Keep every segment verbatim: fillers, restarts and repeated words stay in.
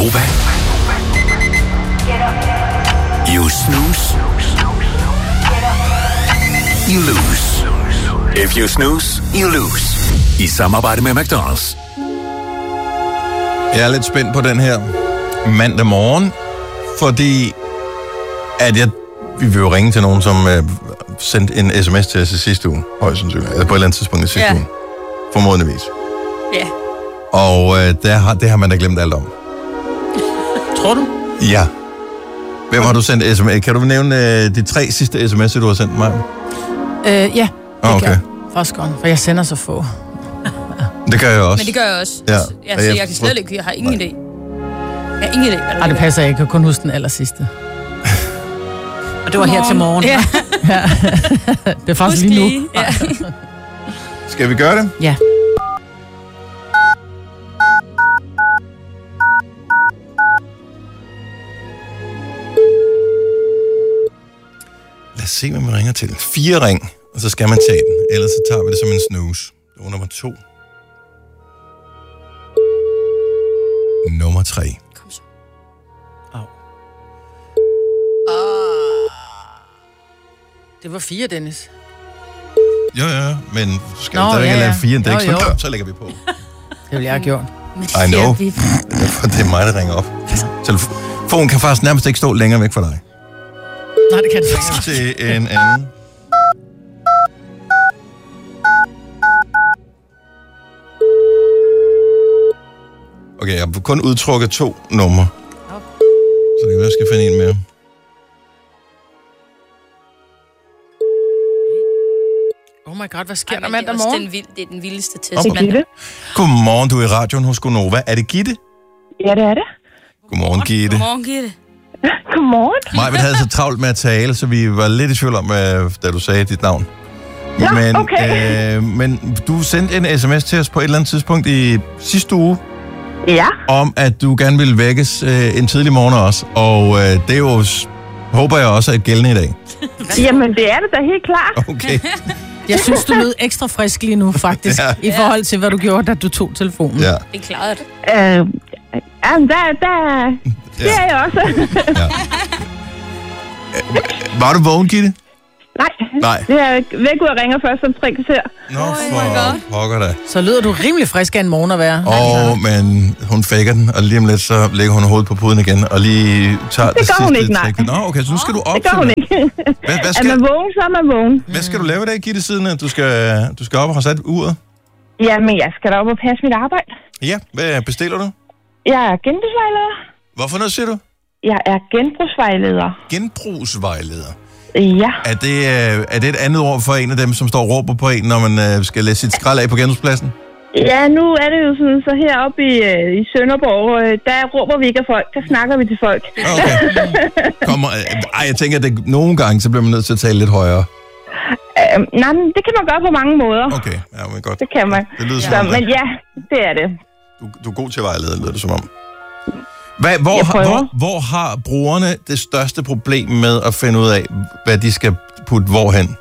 Gonova. You snooze, you lose. If you snooze, you lose. I samarbejde med McDonald's. Jeg er lidt spændt på den her mandag morgen, fordi at jeg, vi vil jo ringe til nogen, som uh, sendte en sms til os i sidste uge, højst sandsynligt, eller på et eller andet tidspunkt i sidste Ja. uge, formodentligvis. Ja. Og uh, der har, det har man da glemt alt om. Tror du? Ja. Hvem har du sendt sms? Kan du nævne uh, de tre sidste sms'er, du har sendt mig? Øh, ja, det Ah, okay. gør jeg. Forskeren, for jeg sender så få. Det gør jeg også. Men det gør jeg også. Ja. Jeg, Og jeg, jeg jeg kan slet ikke, jeg har ingen Nej. idé. Jeg har ingen idé, hvad Ej, det passer ikke. Jeg kan kun huske den aller sidste. Og det var her til morgen. Ja. Ja. Det er faktisk Husk lige nu. lige. Ja. Skal vi gøre det? Ja. Lad os se, hvem vi ringer til. Fire ring, og så skal man tage den. Ellers så tager vi det som en snooze. Det var nummer to. Nummer tre. Kom så. Au. Det var fire, Dennis. Jo, ja, men skal Nå, vi stadig ja, ja, ja. lave fire en dæk, Jo, så, jo. så lægger vi på. Det ville jeg have gjort. I know. Det er derfor, det er mig, der ringer op. Telefonen kan faktisk nærmest ikke stå længere væk fra dig. Nej, det kan det faktisk ikke. Til en anden. Okay, jeg har kun udtrukket to numre. Så det kan være, jeg skal finde en mere. Oh my god, hvad sker Ej, der men mandag det, er også morgen? den vild, det er den vildeste test. Okay. Okay. Gitte? Godmorgen, du er i radioen hos Gonova. Er det Gitte? Ja, det er det. Godmorgen, Gitte. Godmorgen, Gitte. Godmorgen. Majbet havde så travlt med at tale, så vi var lidt i tvivl om, øh, da du sagde dit navn. Nå, men, okay. øh, men du sendte en sms til os på et eller andet tidspunkt i sidste uge, Ja, om at du gerne ville vækkes øh, en tidlig morgen også. Og øh, det er jo, s- håber jeg også, er gældende i dag. jamen det er det da helt klart. Okay. Jeg synes, du lød ekstra frisk lige nu, faktisk. Ja. I forhold til, hvad du gjorde, da du tog telefonen. Ja. Det klarede det. Øh, jamen, der, der, det Ja. er jeg også. Ja. Var du vågen, Gitte? Nej, Nej. det er væk ud og ringer først om tre kvarter. Nå, my for God. pokker da. Så lyder du rimelig frisk af en morgen at være. Åh, men hun faker den, og lige om lidt, så lægger hun hovedet på puden igen, og lige tager det, Det gør sidste hun ikke, nej. træk. Nå, okay, så nu skal du op. Det gør hun ikke. Hvad, hvad, Er skal, man vågen, så er man vågen. hvad skal du lave i dag, Gitte, siden at du skal, du skal op og have sat uret? Jamen, jeg skal da op og passe mit arbejde. Ja, hvad bestiller du? Jeg er genbrugsvejleder. Hvorfor noget siger du? Jeg er genbrugsvejleder. Genbrugsvejleder. Ja. Er det, øh, er det et andet ord for en af dem, som står og råber på en, når man øh, skal læse sit skrald af på genbrugspladsen? Ja, nu er det jo sådan, så heroppe i, øh, i Sønderborg, øh, der råber vi ikke af folk, der snakker vi til folk. Okay. Kommer, øh, ej, jeg tænker, at det, nogle gange, så bliver man nødt til at tale lidt højere. Øh, nej, men det kan man gøre på mange måder. Okay, ja, men godt. Det kan man. Det lyder Så, som om, men at ja, det er det. du, du er god til vejleder, lyder det som om. Hvad, hvor, Jeg har, prøver. hvor, hvor har brugerne det største problem med at finde ud af, hvad de skal putte hvorhen?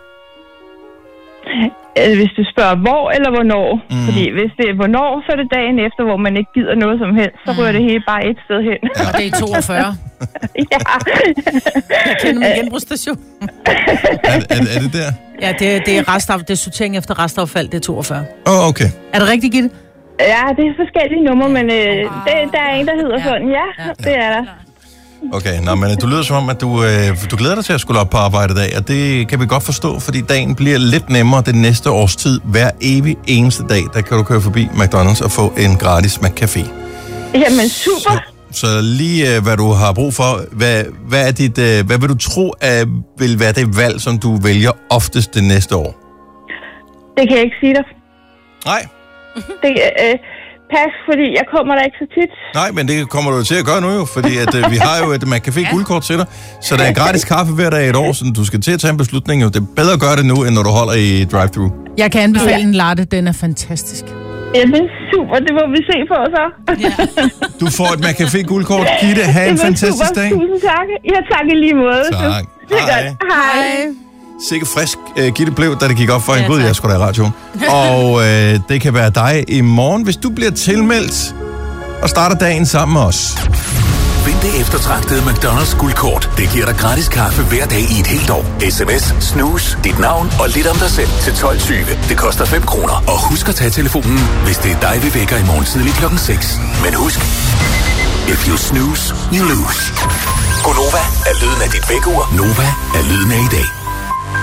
Øh, Hvis du spørger hvor eller hvornår. Mm. Mm. Fordi hvis det er hvornår, så er det dagen efter, hvor man ikke gider noget som helst. Så ryger det hele bare et sted hen. Og det er i toogfyrre. Ja. Jeg kender min genbrugsstation. Er, er, er det der? Ja, det, det er restav, det er sortering efter restaffald, det er toogfyrre. Åh, oh, okay. Er det rigtigt, Gitte? Ja, det er forskellige numre, men øh, det, der er en, der hedder Ja. sådan. Ja, det er der. Okay, nå, men du lyder som om, at du, øh, du glæder dig til at skulle op på arbejde i dag, og det kan vi godt forstå, fordi dagen bliver lidt nemmere det næste års tid. Hver evig eneste dag, der kan du køre forbi McDonald's og få en gratis McCafé. Jamen, super. Så, så lige øh, hvad du har brug for, hvad, hvad, er dit, øh, hvad vil du tro at vil være det valg, som du vælger oftest det næste år? Det kan jeg ikke sige dig. Nej, Det, øh, pas, fordi jeg kommer der ikke så tit. nej, men det kommer du til at gøre nu jo, fordi at, øh, vi har jo et McCafé guldkort til dig, så der er gratis kaffe hver dag i et år, så du skal til at tage en beslutning. Jo. Det er bedre at gøre det nu, end når du holder i drive-thru. Jeg kan anbefale en latte, den er fantastisk. Jamen, super. Det må vi se på så. Du får et McCafé guldkort. Gitte, have en Det var fantastisk super. dag. Tusind tak. Ja, tak i lige måde. Tak. Det er Hej. godt. Hej. Sikke frisk uh, Gitte blev, da det gik op for en. Ja, Gud, tak. jeg skulle da i radioen. Og uh, det kan være dig i morgen, hvis du bliver tilmeldt og starter dagen sammen med os. Vind det eftertragtede McDonald's guldkort. Det giver dig gratis kaffe hver dag i et helt år. Sms, snooze, dit navn og lidt om dig selv til tolv tyve. Det koster fem kroner. Og husk at tage telefonen, hvis det er dig, vi vækker i morgen tidlig klokken seks. Men husk, if you snooze, you lose. Gonova er lyden af dit vækkeur. Nova er lyden af i dag.